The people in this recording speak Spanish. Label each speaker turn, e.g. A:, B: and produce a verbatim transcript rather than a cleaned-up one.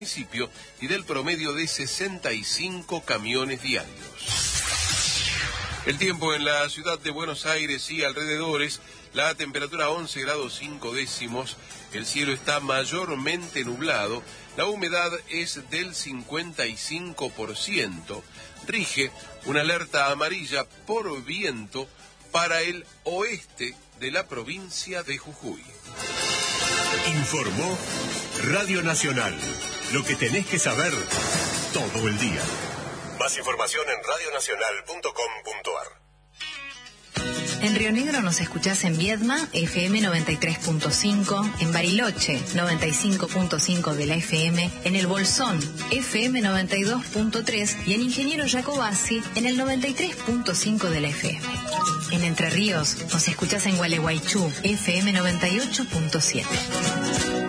A: municipio y del promedio de sesenta y cinco camiones diarios. El tiempo en la ciudad de Buenos Aires y alrededores, la temperatura once grados cinco décimos, el cielo está mayormente nublado, la humedad es del cincuenta y cinco por ciento, rige una alerta amarilla por viento para el oeste de la provincia de Jujuy.
B: Informó Radio Nacional. Lo que tenés que saber todo el día. Más información en radio nacional punto com punto ar.
C: En Río Negro nos escuchás en Viedma, F M noventa y tres punto cinco, en Bariloche, noventa y cinco punto cinco de la F M, en El Bolsón, F M noventa y dos punto tres y en Ingeniero Jacobasi, en el noventa y tres punto cinco de la F M. En Entre Ríos nos escuchás en Gualeguaychú, F M noventa y ocho punto siete.